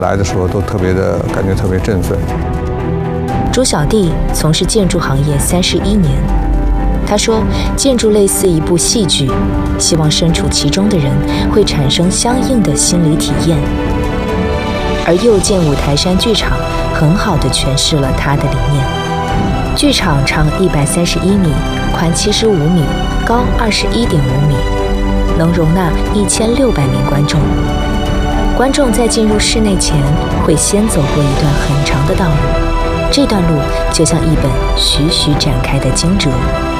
来的时候都感觉特别振奋。 朱小弟从事建筑行业31年，他说，建筑类似一部戏剧，希望身处其中的人会产生相应的心理体验。而又见五台山剧场很好地诠释了他的理念。剧场长131米，宽75米，高21.5米，能容纳1600名观众。观众在进入室内前会先走过一段很长的道路，这段路就像一本徐徐展开的经辙。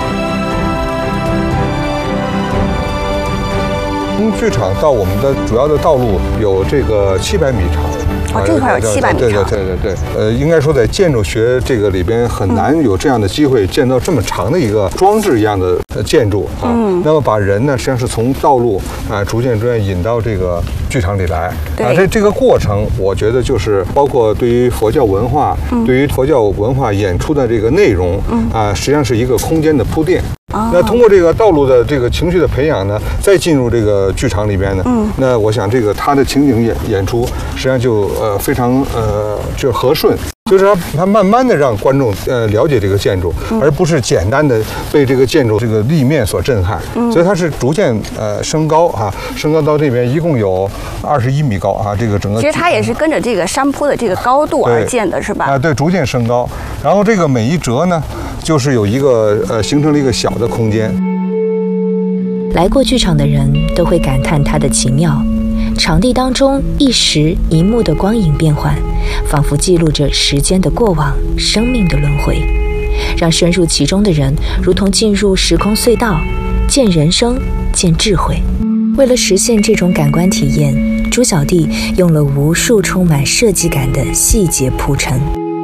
从剧场到我们的主要的道路有这个700米长。 这块有700米长。 对。应该说在建筑学这个里边很难有这样的机会见到这么长的一个装置一样的建筑啊。那么把人呢，实际上是从道路逐渐引到这个剧场里来。这个过程，我觉得就是包括对于佛教文化，对于佛教文化演出的这个内容实际上是一个空间的铺垫。那通过这个道路的这个情绪的培养呢，再进入这个剧场里边呢，那我想这个它的情景演出实际上就非常就和顺，就是它慢慢的让观众了解这个建筑，而不是简单的被这个建筑这个立面所震撼，所以它是逐渐升高升高到这边一共有21米高这个整个。 其实它也是跟着这个山坡的这个高度而建的，是吧？ 对，逐渐升高，然后这个每一折呢，就是有一个形成了一个小的空间。 来过剧场的人都会感叹它的奇妙，场地当中一时一幕的光影变换，仿佛记录着时间的过往，生命的轮回，让深入其中的人如同进入时空隧道，见人生，见智慧。为了实现这种感官体验，朱小弟用了无数充满设计感的细节铺陈。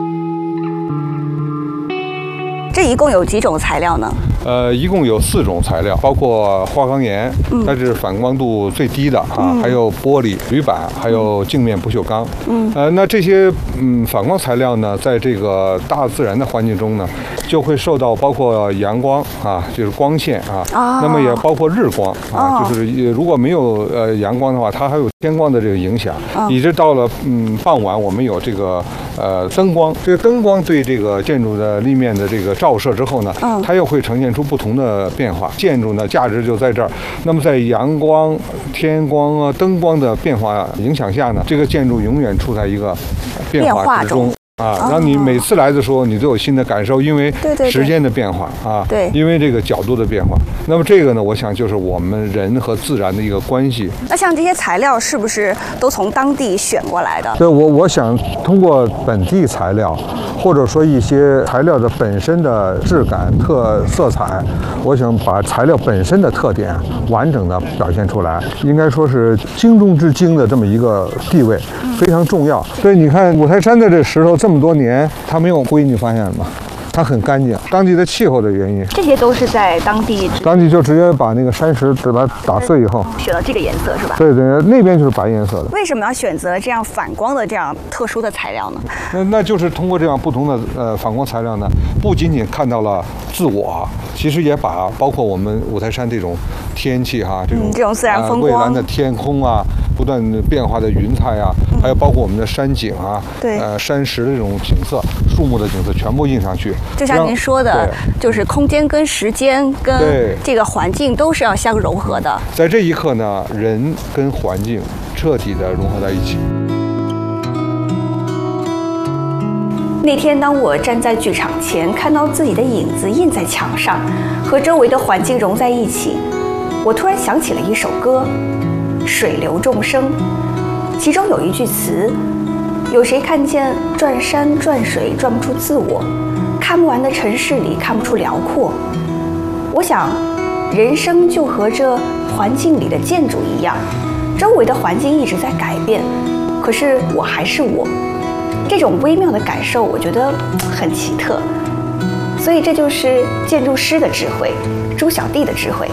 这一共有几种材料呢？ 一共有4种材料，包括花岗岩，它是反光度最低的还有玻璃、铝板，还有镜面不锈钢。那这些反光材料呢，在这个大自然的环境中呢，就会受到包括阳光就是光线那么也包括日光就是如果没有阳光的话，它还有天光的这个影响，一直到了傍晚，我们有这个灯光，这个灯光对这个建筑的立面的这个照射之后呢，它又会呈现出不同的变化。建筑呢，价值就在这儿。那么在阳光、天光灯光的变化影响下呢，这个建筑永远处在一个变化之中。让你每次来的时候，你都有新的感受，因为时间的变化因为这个角度的变化。那么这个呢，我想就是我们人和自然的一个关系。 那像这些材料是不是都从当地选过来的？ 对，我想通过本地材料，或者说一些材料的本身的质感、色彩，我想把材料本身的特点完整的表现出来，应该说是精中之精的这么一个地位，非常重要。所以你看五台山的这石头这么多年，它没有灰，你发现了吗？它很干净，当地的气候的原因。 这些都是在当地就直接把那个山石把它打碎以后， 选了这个颜色是吧？ 对，那边就是白颜色的。 为什么要选择这样反光的这样特殊的材料呢？ 那就是通过这样不同的反光材料呢，不仅仅看到了自我，其实也把包括我们五台山这种天气这种自然风光， 蔚蓝的天空不断变化的云彩还有包括我们的山景山石的这种景色、树木的景色，全部印上去。 就像您说的，就是空间跟时间跟这个环境都是要相融合的。 在这一刻呢，人跟环境彻底的融合在一起。 那天当我站在剧场前，看到自己的影子印在墙上，和周围的环境融在一起，我突然想起了一首歌《水流众生》，其中有一句词：有谁看见转山转水转不出自我，看不完的城市里看不出辽阔。我想人生就和这环境里的建筑一样，周围的环境一直在改变，可是我还是我。这种微妙的感受我觉得很奇特，所以这就是建筑师的智慧，朱小弟的智慧。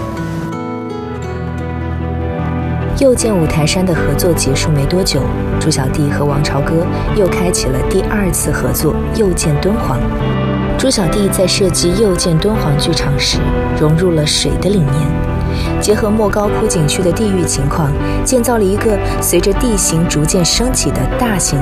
又见五台山的合作结束没多久，朱小弟和王朝歌又开启了第2次合作又见敦煌。朱小弟在设计又见敦煌剧场时融入了水的理念，结合莫高窟景区的地域情况，建造了一个随着地形逐渐升起的大型